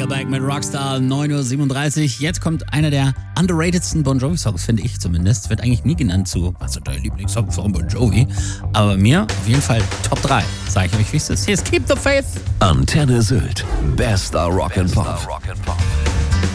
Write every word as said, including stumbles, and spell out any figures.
Nickelback mit Rockstar, neun Uhr siebenunddreißig. Jetzt kommt einer der underratedsten Bon Jovi-Songs, finde ich zumindest. Wird eigentlich nie genannt zu, was ist dein Lieblingssong von Bon Jovi? Aber bei mir auf jeden Fall Top drei. Sag ich euch, wie es ist. Hier ist Keep the Faith. Antenne Sylt. Bester Rock and Pop.